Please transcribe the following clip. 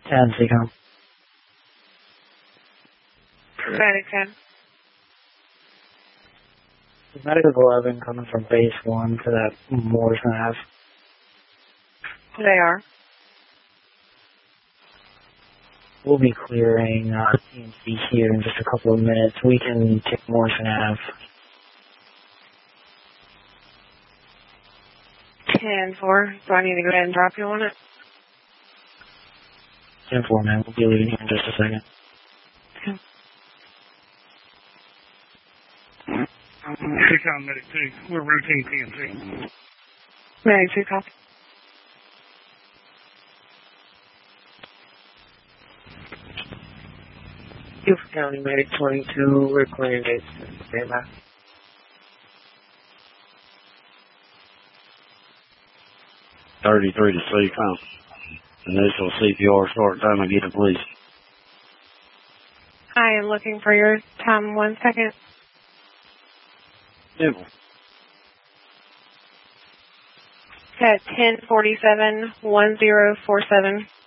10, CCOM. Medic 10. Medic 11 coming from base 1 to that Morrison Ave. They are. We'll be clearing TNC here in just a couple of minutes. We can take Morrison Ave. 10-4. Do I need to go ahead and drop you on it? 10-4, man. We'll be leaving here in just a second. Okay. CCOM Medic 2. We're routine TNC. Medic 2, copy. Beaufort County Medic 22, we're clearing base. Stand by. .33 to CCOM. Initial CPR start time and get to police. I am looking for your time. 1 second. Simple. At 10:47, 1047.